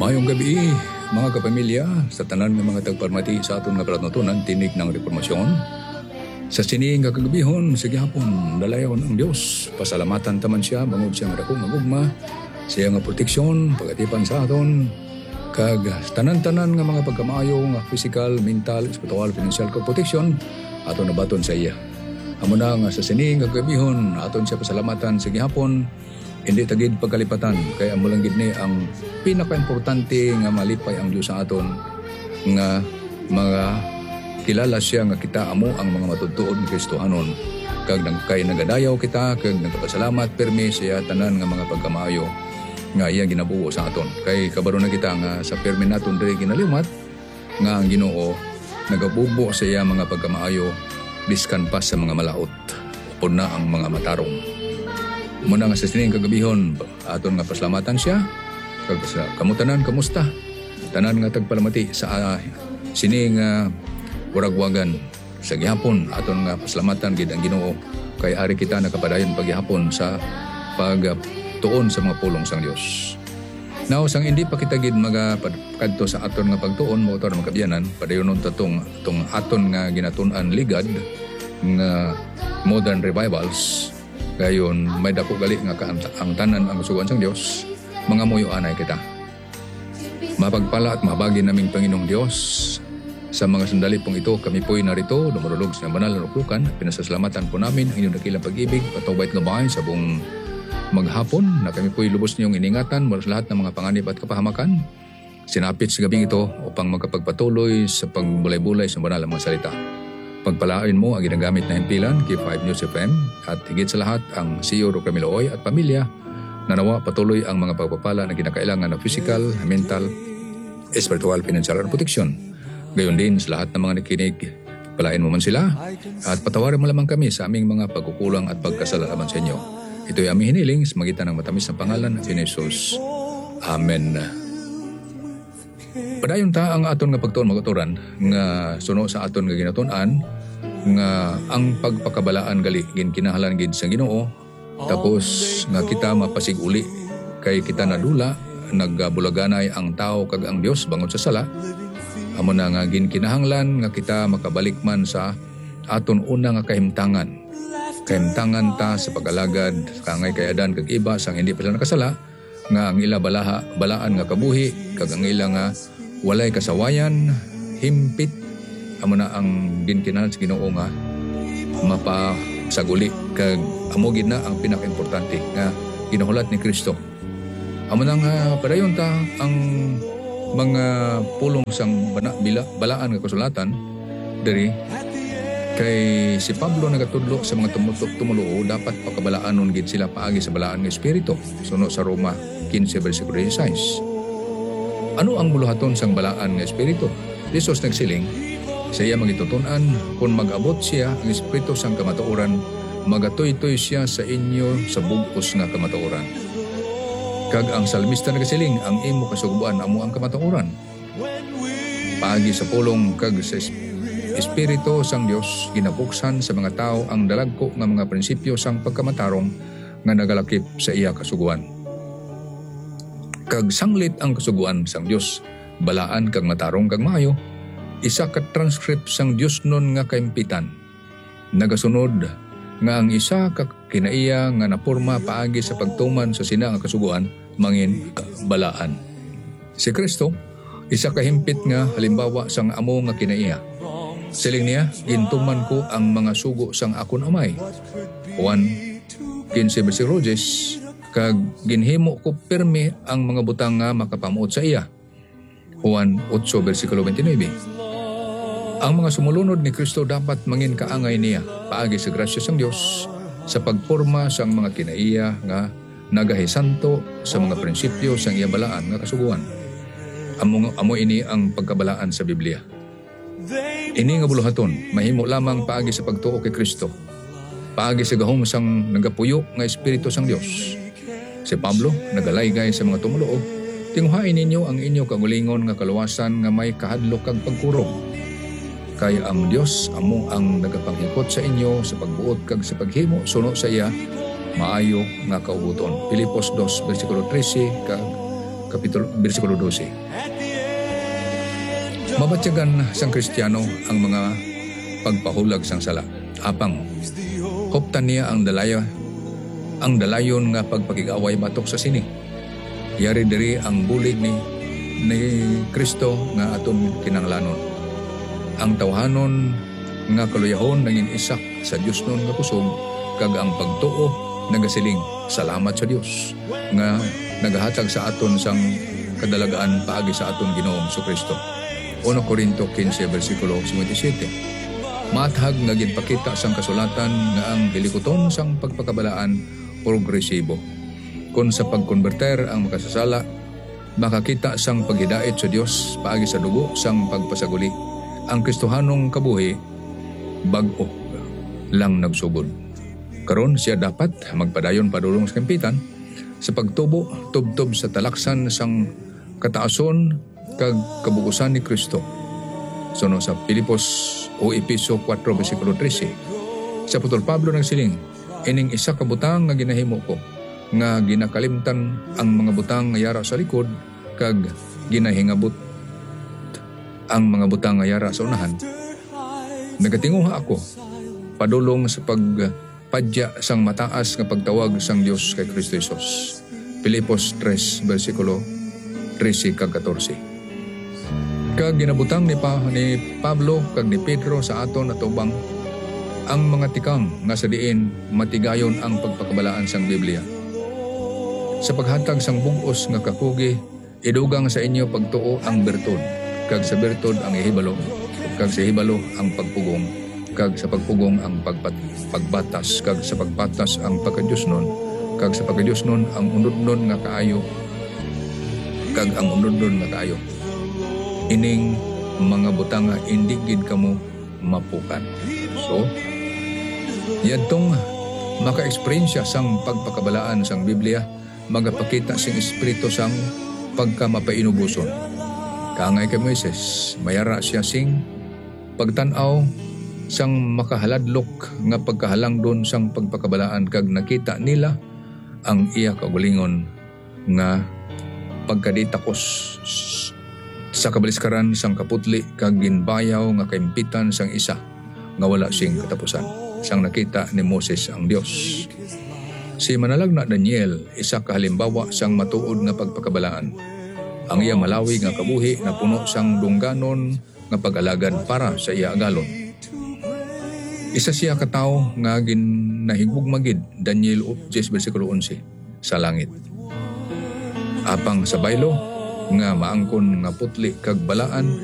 Mayong gabi, mga kapamilya, sa tanan ng mga tagparmati sa aton nga palatuntunan, tinig ng reformasyon. Sa sining kagabihon, sige hapon, dalayaw ng Diyos. Pasalamatan taman siya, bangod siya nga dakong magugma. Siya nga proteksyon, pagatipan sa aton. Kag tanan-tanan nga mga pagkamayo nga physical, mental, spiritual, financial kag proteksyon, aton nabaton sa iya. Amo na nga sa sining kagabihon, aton siya pasalamatan, sige hapon. Hindi tagid pagkalipatan, kaya amo lang gid ni ang pinaka-importante nga malipay ang Dios sa aton nga mga kilala siya nga kita amo ang mga matutuod ni Kristohanon. Kag kay nagadayaw kita, kag nagpasalamat permi siya tanan nga mga pagkamaayo nga iya ginabuo sa aton. Kay kabaro na kita nga sa permi naton diri ginalimat nga ang Ginoo nagabubo sa iya mga pagkamaayo biskan pa sa mga malaot. Upod na ang mga matarong. Muna nga sa sining kagabihon, aton nga pasalamatan siya. Kag sa kamutanan, kamusta? Tanan nga tagpalamati sa sining waragwagan sa gihapon. Aton nga pasalamatan gid ang Ginoo kay ari kita nakapadayon paghihapon sa pagtuon sa mga pulong sang Dios. Now, sang hindi pa kita gid magakadto sa aton nga pagtuon mo tor makabiyanan, padayonon tatong aton nga ginatun-an ligad nga modern revivals. Gayon, may dako gali nga ang tanan ang sugan sang Dios, mga muyo anay kita. Mapagpala at mabagi naming Panginoong Dios. Sa mga sandali pong ito, kami po'y narito, dumululog sa banal na luklukan. Pinasasalamatan po namin ang inyong dakilang pag-ibig, patawait gabayan sa buong maghapon na kami po'y lubos niyong iningatan mula sa lahat ng mga panganib at kapahamakan. Sinapit sa gabing ito upang magkapagpatuloy sa pagbulay-bulay sa banal na mga salita. Pagpalain mo ang ginagamit na himpilan, K5 News FM, at higit sa lahat ang CEO Roque Miloy at pamilya na nawa patuloy ang mga pagpapala na kinakailangan na physical, mental, spiritual, financial, at protection. Gayon din sa lahat ng mga nakikinig, palain mo man sila at patawarin mo lamang kami sa aming mga pagkukulang at pagkasala laban sa inyo. Ito'y aming hiniling sa magitan ng matamis na pangalan ng Jesus. Amen. Padayon ta ang aton nga pagtuon magaturan nga suno sa aton nga ginatun-an nga ang pagpakabalaan gali ginkinahanglan gid sa Ginoo tapos nga kita mapasiguli kay kita nadula naggabulaganay ang tao kag ang Dios bangod sa sala. Amo na nga ginkinahanglan nga kita makabalik man sa aton una nga kahimtangan ta sa pag-alagad kangay kay Adan kag iba sang hindi pa sila nakasala nga ang ila balaan nga kabuhi kag ang ila nga walay kasawayan, himpit, amo na ang ginkinahanglan sa Ginoo nga mapasaguli kag amo gid na ang pinaka-importante nga ginahulat ni Kristo. Amo na nga padayon ta ang mga pulong sang balaan nga kasulatan diri kay si Pablo nagatudlo sa mga tumuluo dapat pakabalaanon gid sila paagi sa balaan nga espiritu suno sa Roma 15 versikulo 16. Ano ang muluhaton sang balaan nga espiritu? Jesus nagsiling, sa iya magitutunan, kung mag-abot siya ang espiritu sang kamatuoran, magatoy-toy siya sa inyo sa bugos nga kamatuoran. Kag ang salmista nagsiling, ang imo kasuguban amo ang kamatuoran. Paagi sa pulong kag sa espiritu sang Dios, ginabuksan sa mga tao ang dalagko nga mga prinsipyo sang pagkamatarong nga nagalakip sa iya kasuguan. Kag sanglit ang kasuguan sang Dios, balaan kag matarong kag maayo, isa ka transcript sang Dios nun nga kaimpitan. Nagasunod nga ang isa ka kinaiya nga naporma paagi sa pagtuman sa sina nga kasuguan mangin balaan. Si Kristo, isa ka himpit nga halimbawa sang amo nga kinaiya. Siling niya, gintuman ko ang mga sugo sang akon amay. Juan 15 versikulo 10, kag ginhimo ko permi ang mga butang nga makapamuot sa iya. Juan 8 versikulo 29. Ang mga sumulunod ni Kristo dapat mangin kaangay niya paagi sa grasya sang Dios sa pagporma sang mga kinaiya nga nagahisanto sa mga prinsipyo sang iya balaan nga kasuguan. Amo ini ang pagkabalaan sa Biblia. Ini nga buluhaton mahimo lamang paagi sa pagtuo kay Kristo. Paagi sa gahom sang nagapuyo nga espiritu sang Dios. Si Pablo nagalaygay sa mga tumuluo, tinguhain ninyo ang inyo kagulingon nga kaluwasan nga may kahadlok kag pagkurog. Kaya ang Dios amo ang nagapanghikot sa inyo sa pagbuot kag sa paghimo suno sa iya maayo nga kaubuton. Filipos 2 versikulo 13 kag versikulo 12. Mabatyagan sang Kristiyano ang mga pagpahulag sang sala. Apang, huptan niya ang dalayon nga pagpakigaway batok sa sini. Yari diri ang bulig ni Kristo nga aton kinanglanon. Ang tawhanon nga kaluyahon nangin isak sa Dios nun nga kusog, kag ang pagtuo nagasiling salamat sa Dios nga nagahatag sa aton sang kadalagaan paagi sa aton Ginoong Kristo. 1 Corinto 15 versikulo 57. Mathag nga ginpakita sang kasulatan nga ang hilikuton sang pagpakabalaan progresibo. Kung sa pagkonverter ang makasasala, makakita sang paghidait sa Dios paagi sa dugo sang pagpasaguli. Ang Kristohanong kabuhi bag-o lang nagsugod. Karon siya dapat magpadayon padulong sa kampitan sa pagtubo tubtob sa talaksan sang kataason kag kabukusan ni Kristo. Suno sa Pilipos o Episo 4 versikulo 13. Sa Apostol Pablo nagsiling, ining isa ka butang nga ginahimo ko, nga ginakalimtan ang mga butang nga yara sa likod kag ginahingabot ang mga butang nga yara sa unahan. Nagatinguha ako padulong sa pagpadya sang mataas nga pagtawag sang Dios kay Kristo Jesus. Pilipos 3 versikulo 13 kag 14. Kag ginabutang ni Pablo kag ni Pedro sa aton atubang ang mga tikang nga sa diin matigayon ang pagpakabalaan sang Biblia. Sa paghatag sang bug-os nga kakugi, idugang sa inyo pagtuo ang bertud, kag sa bertud ang ihibalo, kag sa hibalo ang pagpugong, kag sa pagpugong ang pagbatas, kag sa pagbatas ang pagkadyusnon, kag sa pagkadyusnon ang unudnon nga kaayo, kag ang unudnon nga kaayo. Ining mga butang nga indigid kamo mapukan. So, yadtong maka-eksperyensya sang pagpakabalaan sang Biblia, magapakita sing espiritu sang pagkamapainubuson. Kaangay kay Moises, mayara siya sing pagtanaw sang makahaladlok nga pagkahalangdon sang pagpakabalaan, kag nakita nila ang iya kagulingon nga pagkaditakos sa kabaliskaran sang kaputli kag ginbayaw nga kaimpitan sang isa nga wala sing katapusan. Sang nakita ni Moses ang Dios. Si manalagna Daniel, isa ka halimbawa sang matuod nga pagpakabalaan. Ang iya malawi nga kabuhi na puno sang dungganon nga pag-alagad para sa iya agalon. Isa siya ka tawo nga ginahigug magid, Daniel 10 versikulo 11, sa langit. Apang sa baylo nga maangkon nga putli kag balaan